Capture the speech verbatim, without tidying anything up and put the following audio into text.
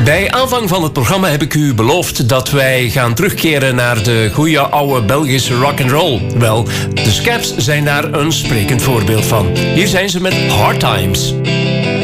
Bij aanvang van het programma heb ik u beloofd dat wij gaan terugkeren naar de goede oude Belgische rock'n'roll. Wel, de Scabs zijn daar een sprekend voorbeeld van. Hier zijn ze met Hard Times.